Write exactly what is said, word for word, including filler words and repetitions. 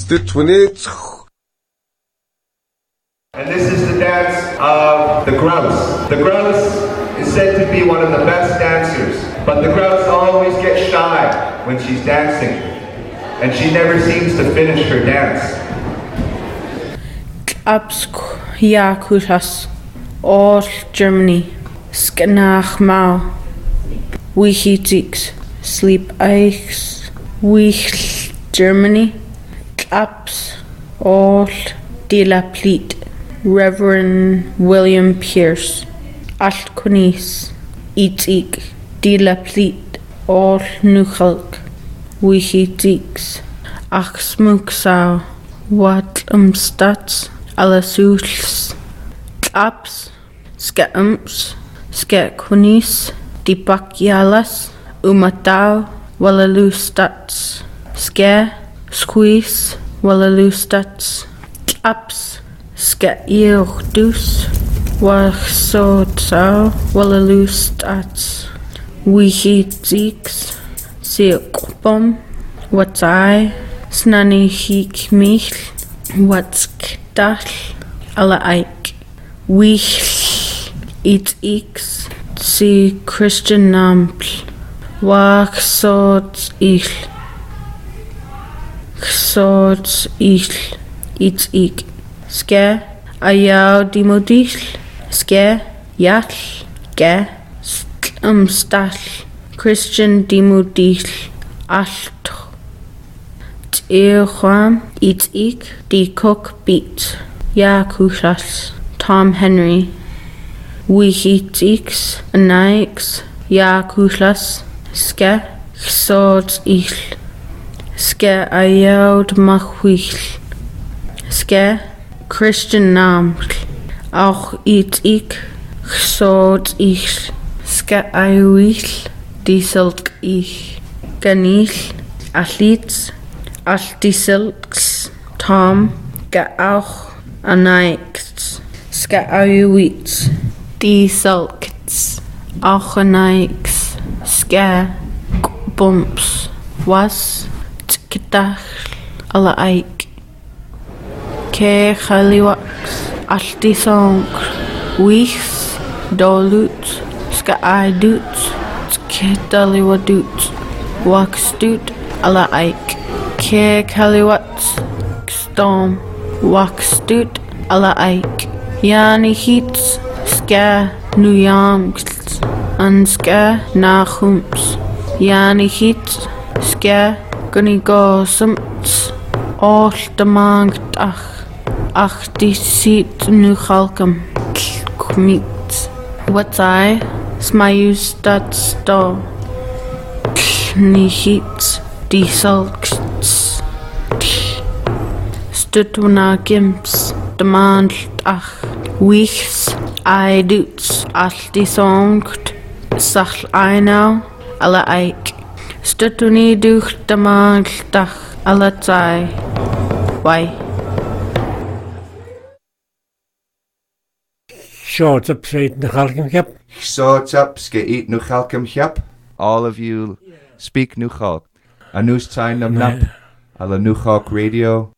And this is the dance of the grouse. The grouse is said to be one of the best dancers, but the grouse always gets shy when she's dancing, and she never seems to finish her dance. Absk Yakutas, all Germany, Skanach Mau, Wichitix, Sleep Eichs, Wich Germany, Abs, all de la Pleat, Reverend William Pierce, Alt Kunis, Itik, de la Pleat, all Nuchalk, Wichitix, Achsmuksau, Wat Umstats, Allasuls, Abs, Skaums, Skakunis, Dipakyalas, Umatau, Wallalustats, Ska, Squeeze, Wallalustats, Abs, Skaeurdus, Wachsotsau, Wallalustats, Wichitix, Seokbom, Watsai, Snanihik Mich, Watskdal, Alla Eik, Wich, Itix, Si Christian Nampl, Wachsots Ich, Chsots Ich, Itik, Ska, Ayau Dimodich, Ska, Yatl, Ga, Umstal, Christian Dimodich, Alt, T'ircham, Itik, D Cook Beat, Yakushas, Tom Henry, Wichitix, Anaix, Yakushas, Ska, Chsots Ich, Ska Ayaud Machwich, Ska, Christian Naml, auch Itik, Chsots Ich, Ska Ayuich, Dieselk Ich, Ganich, Atlitz, Altisilks, Tom, Ga auch Anaix, Ska Ayuich, Dieselks, auch Anaix, Ska, Bumps, Was, Tkdach, Alla Eik, Ke Chaliwax, Altisonk, Wichs, Dolut, Ska Aidut, Tkdaliwadut, Waxdut, Alla Eik, Ke Chaliwats, Storm, Waxdut, Alla Eik, Yani Hits, Ska Nuyangs, and Ska Nachums, Yani Hits, Ska Gunigosums, all the Mangdach, Ach die Seat Nuchalkam, Kmit, What's I, Smayus dat sto, Nihits, Die Salks, Stutuna Gimps, Demand Ach, Wichs, I duts, Alti Songt, Sach Einau, Alla Eik, Stutuni duch Demand Dach, Alla Zai, Why? Short up straight the Halkim Cap. Short up, Skeit Nuchalkim Hjap. All of you speak Nuchalk. A news time nam nap. Alla Nuchalk Radio.